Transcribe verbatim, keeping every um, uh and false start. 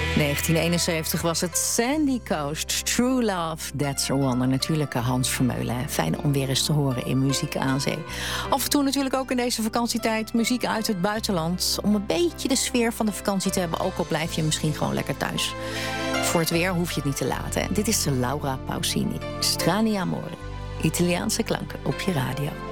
negentien eenenzeventig was het Sandy Coast, True Love, That's a Wonder. Natuurlijk Hans Vermeulen. Fijn om weer eens te horen in Muziek aan Zee. Af en toe natuurlijk ook in deze vakantietijd muziek uit het buitenland. Om een beetje de sfeer van de vakantie te hebben. Ook al blijf je misschien gewoon lekker thuis. Voor het weer hoef je het niet te laten. Dit is de Laura Pausini. Strani Amore. Italiaanse klanken op je radio.